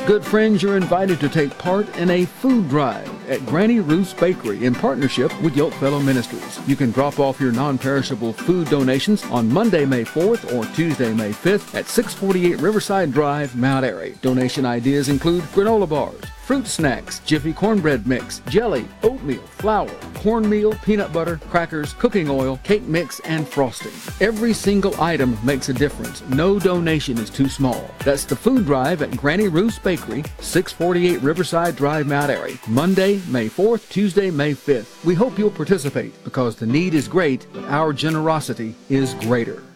Good friends, you're invited to take part in a food drive at Granny Ruth's Bakery in partnership with Yokefellow Ministries. You can drop off your non-perishable food donations on Monday, May 4th or Tuesday, May 5th at 648 Riverside Drive, Mount Airy. Donation ideas include granola bars, fruit snacks, Jiffy cornbread mix, jelly, oatmeal, flour, cornmeal, peanut butter, crackers, cooking oil, cake mix, and frosting. Every single item makes a difference. No donation is too small. That's the food drive at Granny Ruth's Bakery, 648 Riverside Drive, Mount Airy. Monday, May 4th, Tuesday, May 5th. We hope you'll participate because the need is great, but our generosity is greater.